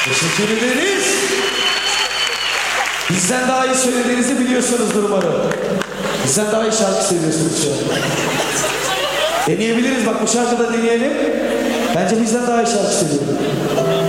Teşekkür ederiz. Bizden daha iyi söylediğinizi biliyorsunuzdur umarım. Bizden daha iyi şarkı söylüyorsunuz şu an. Deneyebiliriz, bak bu şarkıda deneyelim. Bence bizden daha iyi şarkı söylüyor.